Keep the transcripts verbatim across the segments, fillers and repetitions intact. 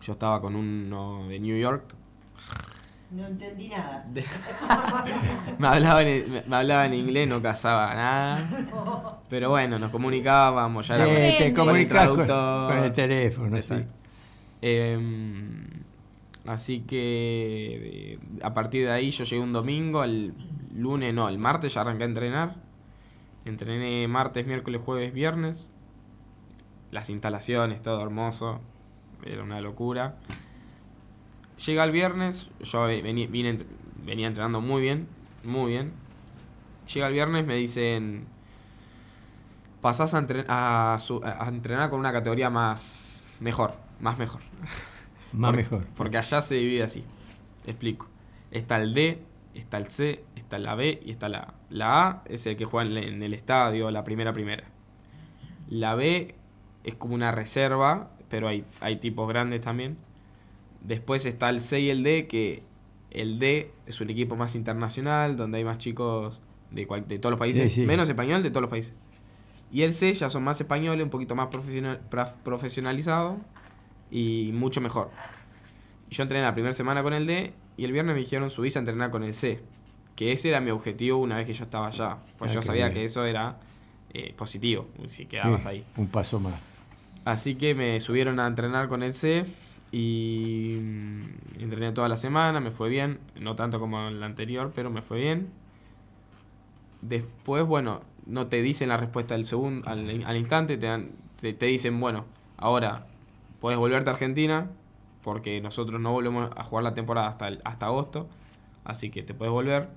Yo estaba con uno de New York. No entendí nada. De... me, hablaba en, me, me hablaba en inglés, no casaba nada. Pero bueno, nos comunicábamos. Ya sí, era te comunicás con, con el teléfono. Sí. Eh, así que a partir de ahí yo llegué un domingo, el lunes no, el martes ya arranqué a entrenar. Entrené martes, miércoles, jueves, viernes. Las instalaciones, todo hermoso. Era una locura. Llega el viernes, yo venía, vine, venía entrenando muy bien, muy bien. Llega el viernes, me dicen, pasás a, entren, a, su, a entrenar con una categoría más mejor, más mejor. Más porque, mejor. Porque allá se divide así. Explico. Está el D, está el C, está la B y está la A. La A es el que juega en, en el estadio, la primera primera. La B es como una reserva, pero hay, hay tipos grandes también. Después está el C y el D, que el D es un equipo más internacional, donde hay más chicos de, cual, de todos los países, sí, sí. Menos español de todos los países. Y el C ya son más españoles, un poquito más profesional, profesionalizados y mucho mejor. Yo entrené la primera semana con el D y el viernes me dijeron subís a entrenar con el C, que ese era mi objetivo una vez que yo estaba allá, pues ah, yo sabía bien. Que eso era eh, positivo, si quedabas sí, ahí. Un paso más. Así que me subieron a entrenar con el C y entrené toda la semana, me fue bien, no tanto como en la anterior, pero me fue bien. Después, bueno, no te dicen la respuesta del segundo, al, al instante, te, dan, te, te dicen, bueno, ahora puedes volverte a Argentina, porque nosotros no volvemos a jugar la temporada hasta, el, hasta agosto, así que te puedes volver,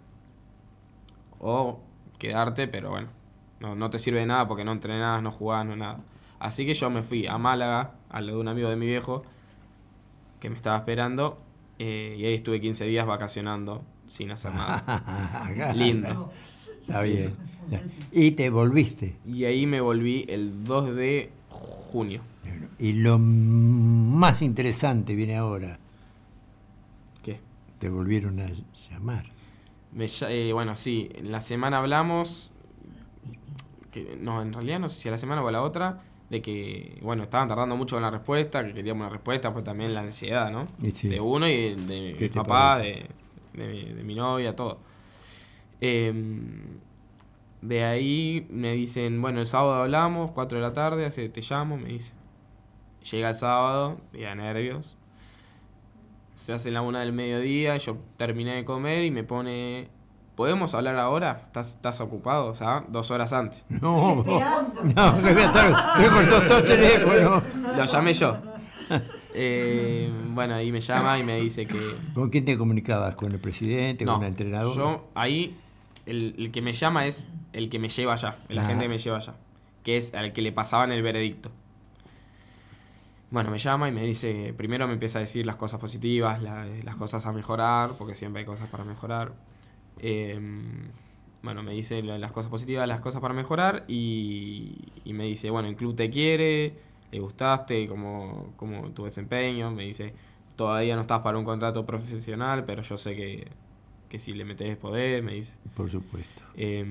o quedarte, pero bueno, no, no te sirve de nada porque no entrenás, no jugás, no nada. Así que yo me fui a Málaga, a lo de un amigo de mi viejo, que me estaba esperando, eh, y ahí estuve quince días vacacionando sin hacer nada. Lindo. Está bien. ¿Y te volviste? Y ahí me volví el dos de junio. Y lo más interesante viene ahora. ¿Qué? Te volvieron a llamar. Me, eh, bueno, sí, en la semana hablamos, que, no, en realidad no sé si a la semana o a la otra, de que, bueno, estaban tardando mucho con la respuesta, que queríamos una respuesta, pues también la ansiedad, ¿no? Sí. De uno y de mi papá, de, de, de mi novia, todo. Eh, de ahí me dicen, bueno, el sábado hablamos, cuatro de la tarde, así te llamo, me dice. Llega el sábado, día de nervios. Se hace la una del mediodía, yo terminé de comer y me pone... ¿Podemos hablar ahora? ¿Estás, estás ocupado? O sea, dos horas antes. No, no, no, que voy a estar, me cortó todo el teléfono. Lo llamé yo. Eh, bueno, ahí me llama y me dice que... ¿Con quién te comunicabas? ¿Con el presidente? No, ¿con el entrenador? Yo, ahí, el, el que me llama es el que me lleva allá, el ah. agente que me lleva allá, que es al que le pasaban el veredicto. Bueno, me llama y me dice, primero me empieza a decir las cosas positivas, la, las cosas a mejorar, porque siempre hay cosas para mejorar. Eh, bueno, me dice las cosas positivas, las cosas para mejorar y, y me dice, bueno, el club te quiere, le gustaste, como, como tu desempeño. Me dice, todavía no estás para un contrato profesional, pero yo sé que, que si le metés poder, me dice. Por supuesto. Eh,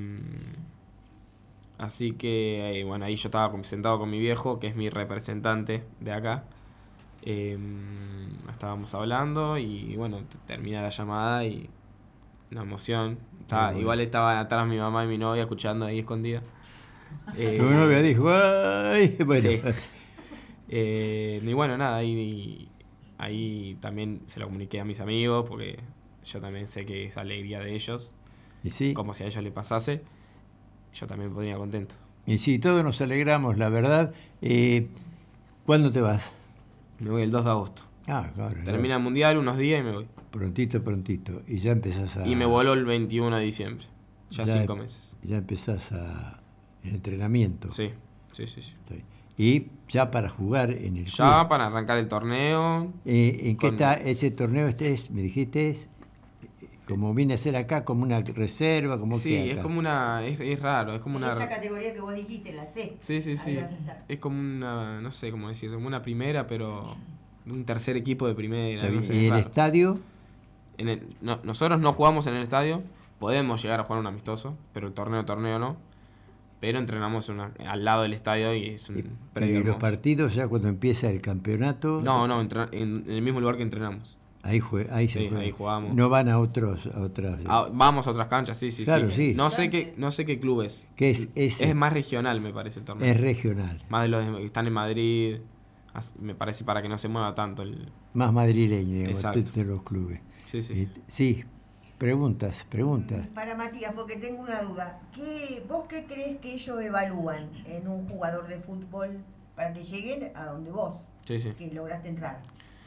así que, eh, bueno, ahí yo estaba sentado con mi viejo, que es mi representante de acá. Eh, estábamos hablando y, bueno, termina la llamada y... una emoción. Estaba, bueno. Igual estaba atrás mi mamá y mi novia escuchando ahí escondida. Eh, tu novia dijo, ¡ay! Bueno. Sí. Eh, y bueno, nada, ahí, ahí también se lo comuniqué a mis amigos, porque yo también sé que es alegría de ellos. ¿Y sí? Como si a ellos les pasase, yo también podría contento. Y sí, todos nos alegramos, la verdad. Eh, ¿Cuándo te vas? Me voy el dos de agosto. Ah, claro. Termina el mundial unos días y me voy. Prontito, prontito. Y ya empezás a... Y me voló el veintiuno de diciembre. Ya, ya cinco meses. Ya empezás a... el entrenamiento. Sí, sí, sí. sí. Y ya para jugar en el Ya club. para arrancar el torneo. Eh, ¿En qué con... está ese torneo? Este es, me dijiste, es como viene a ser acá, como una reserva, como sí, que es como una, es, es raro, es como en una... esa categoría que vos dijiste, la C. Sí, sí, sí. Es como una, no sé cómo decir, como una primera, pero un tercer equipo de primera. No sé, ¿Y el raro. Estadio? En el, no, nosotros no jugamos en el estadio, podemos llegar a jugar un amistoso, pero el torneo, torneo no. pero entrenamos una, al lado del estadio y es un Y, predio y los hermoso. partidos ya cuando empieza el campeonato, No, no, entra- en, en el mismo lugar que entrenamos. ahí, jue- ahí se Sí, juega. ahí jugamos. No van a otros a otras. Ah, vamos a otras canchas, sí, sí, Claro, sí. sí. No sé qué, no sé qué club es. ¿Qué es ese? Es más regional, me parece el torneo. Es regional, Más de los que están en Madrid. Así- me parece para que no se mueva tanto el. más madrileño, digamos, Exacto. de los clubes. Sí, sí. Eh, sí, preguntas, preguntas. Para Matías, porque tengo una duda. ¿Qué, ¿Vos qué crees que ellos evalúan en un jugador de fútbol para que lleguen a donde vos, Sí, sí. que lograste entrar?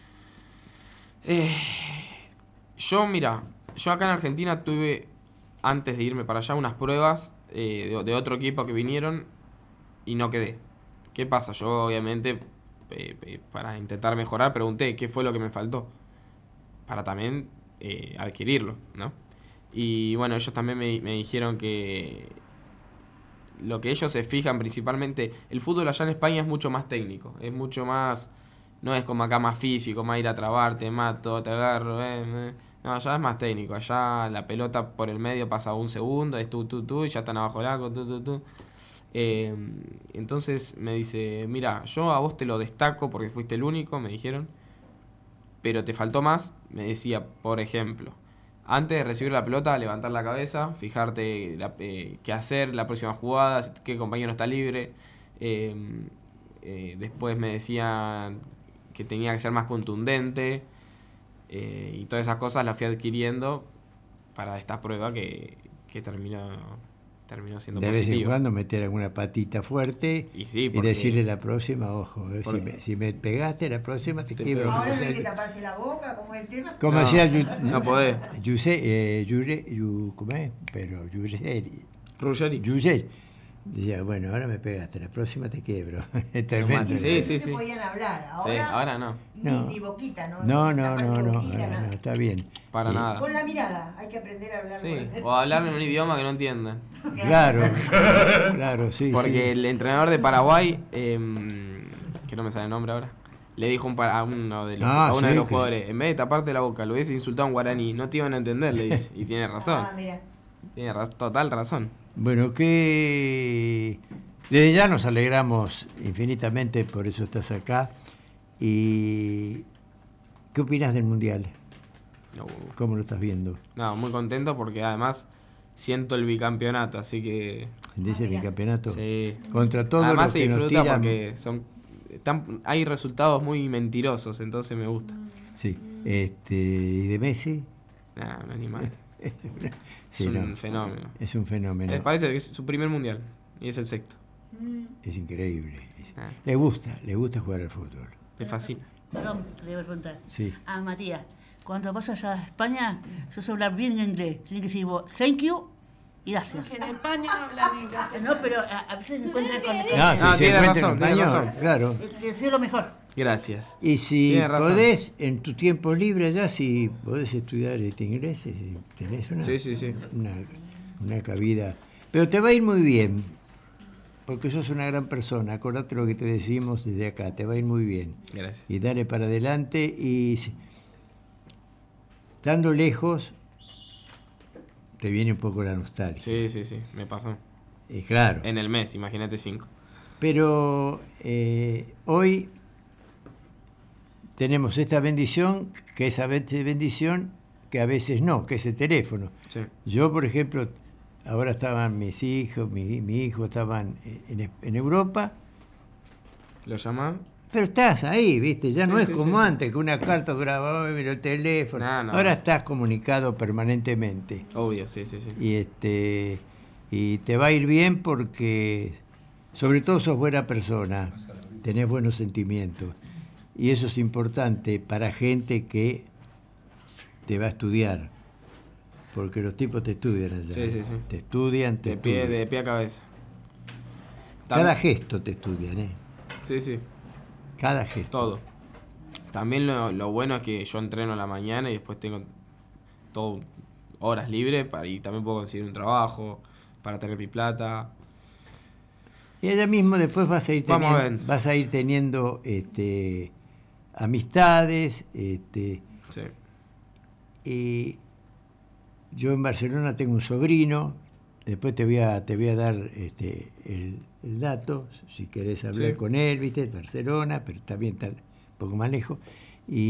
Eh, yo, mira, yo acá en Argentina tuve, antes de irme para allá, unas pruebas eh, de, de otro equipo que vinieron y no quedé. ¿Qué pasa? Yo, obviamente, eh, eh, para intentar mejorar, pregunté qué fue lo que me faltó. Para también eh, adquirirlo, ¿no? Y bueno, ellos también me, me dijeron que lo que ellos se fijan principalmente, el fútbol allá en España es mucho más técnico, es mucho más, no es como acá más físico, más ir a trabarte, mato, te agarro, eh, eh. No, allá es más técnico, allá la pelota por el medio pasa un segundo, es tú, tú, tú, y ya están abajo del arco, tú, tú, tú. Eh, entonces me dice, mira, yo a vos te lo destaco porque fuiste el único, me dijeron, pero te faltó más. Me decía, por ejemplo, antes de recibir la pelota, levantar la cabeza, fijarte la, eh, qué hacer, la próxima jugada, qué compañero está libre. Eh, eh, después me decía que tenía que ser más contundente. Eh, y todas esas cosas las fui adquiriendo para esta prueba que, que terminó, terminó siendo De vez en positiva. cuando meter alguna patita fuerte Y sí, y porque- decirle la próxima, ojo, eh, si, porque- me, si me pegaste la próxima te, Te quiebro. pego. Ahora no O sea, hay que taparse la boca, ¿cómo es el tema? como No, decía Yu- no podés. Yuse- eh, Yure- Yu- ¿cómo es? Pero Yuseri, Ruggeri. Yusel decía, bueno, ahora me pegaste, la próxima te quiebro. Es tremendo. Sí, Sí, pero sí, se sí. podían hablar. Sí, Ahora, ahora no. Ni, No. ni boquita, ¿no? No, Ni no, tapar no, ni no, boquita, no, nada. no, está bien. Para Eh, nada. Con la mirada, hay que aprender a hablar. Sí, con- o hablar en un idioma que no entiendan. Claro, claro, sí. Porque sí. el entrenador de Paraguay, eh, que no me sale el nombre ahora, le dijo un pa- a uno de los, Ah, a uno sí, de los que- jugadores, en vez de taparte la boca, lo hubiese insultado en guaraní, no te iban a entender, le dice. Y tiene razón, Ah, mira. tiene ra- total razón. Bueno, que desde ya nos alegramos infinitamente, por eso estás acá. ¿Y qué opinas del Mundial? No, ¿Cómo lo estás viendo? no, muy contento porque además siento el bicampeonato, así que Dice el campeonato. sí. Contra todo Además lo se que nos disfruta tiran. porque son están, hay resultados muy mentirosos, entonces me gusta. Sí. Este, ¿y de Messi? Nah, un animal. Es, una- sí, es un no, fenómeno. es un fenómeno. Me parece que es su primer mundial y es el sexto. Es increíble. Es- Ah. Le gusta, le gusta jugar al fútbol. Me fascina. Perdón, le voy a preguntar. Sí. Ah, Matías, cuando vas allá a España, yo sé hablar bien inglés. Tienes que decir vos, thank you y gracias. En España hablan inglés. No, pero a, a veces me encuentran con... con- Ah, Ah, si se tiene encuentra razón, en tiene español, razón. claro. eh, deseo lo mejor. Gracias. Y si Tiene razón. podés, en tu tiempo libre allá, si podés estudiar este inglés, eh, tenés una, Sí, sí, sí. una, una cabida. Pero te va a ir muy bien, porque sos una gran persona. Acordate lo que te decimos desde acá, te va a ir muy bien. Gracias. Y dale para adelante y si- estando lejos, te viene un poco la nostalgia. Sí, sí, sí, me pasó. Y claro. En el mes, imagínate cinco. Pero eh, hoy tenemos esta bendición, que es a veces bendición, que a veces no, que es el teléfono. Sí. Yo, por ejemplo, ahora estaban mis hijos, mi, mi hijo estaban en, en Europa, ¿Lo llama? pero estás ahí, ¿viste? Ya Sí, no es sí, como sí. antes, que una carta duraba, "Ay, mira el teléfono". No, no. Ahora estás comunicado permanentemente. Obvio, sí, sí, sí. Y este y te va a ir bien porque sobre todo sos buena persona, tenés buenos sentimientos y eso es importante para gente que te va a estudiar, porque los tipos te estudian allá, Sí, sí, sí. te estudian, te De pie, estudian. de pie a cabeza. Cada Tam- gesto te estudian, ¿eh? Sí, sí, Cada gesto. todo. También lo, lo bueno es que yo entreno a la mañana y después tengo todo horas libres para, y también puedo conseguir un trabajo para tener mi plata. Y allá mismo después vas a ir Vamos a teniendo, ver. vas a ir teniendo este, amistades, este, Sí. y yo en Barcelona tengo un sobrino después te voy a, te voy a dar este, el, el dato, si querés hablar Sí. con él, ¿viste? Barcelona, pero también está un poco más lejos.